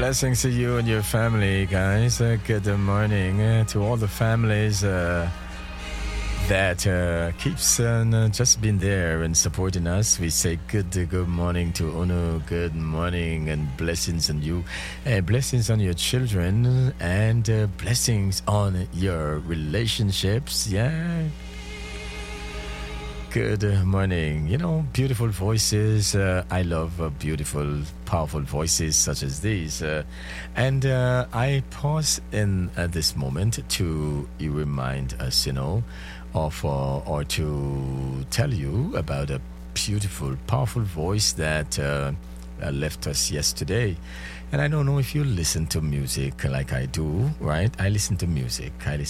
Blessings to you and your family, guys. Good morning to all the families that keeps just been there and supporting us. We say good morning to Ono. Good morning and blessings on you, blessings on your children, and blessings on your relationships. Yeah. Good morning. You know, beautiful voices. I love beautiful, powerful voices such as these. And I pause in this moment to remind us, you know, of or to tell you about a beautiful, powerful voice that left us yesterday. And I don't know if you listen to music like I do, right? I listen to music, and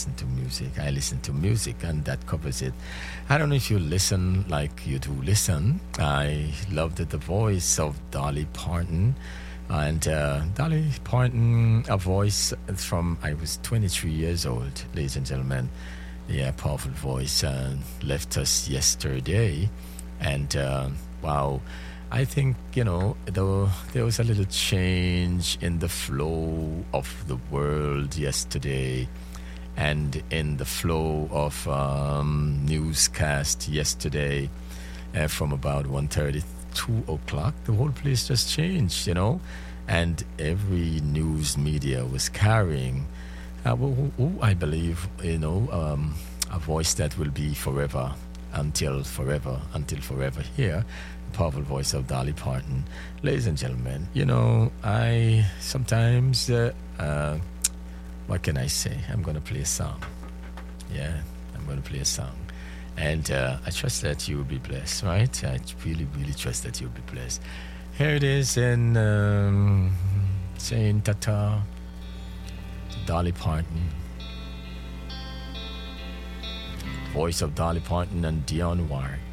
that covers it. I don't know if you listen like you do listen. I loved the voice of Dolly Parton. And Dolly Parton, a voice from I was 23 years old, ladies and gentlemen. Yeah, powerful voice, left us yesterday. And wow. I think, you know, though there was a little change in the flow of the world yesterday and in the flow of newscast yesterday from about 1:30, 2 o'clock. The whole place just changed, you know, and every news media was carrying, I believe, you know, a voice that will be forever until forever here. Powerful voice of Dolly Parton. Ladies and gentlemen, you know, I sometimes, what can I say? I'm going to play a song. Yeah, I'm going to play a song. And I trust that you will be blessed, right? I really, really trust that you'll be blessed. Here it is in saying ta-ta to Dolly Parton. Voice of Dolly Parton and Dionne Warwick.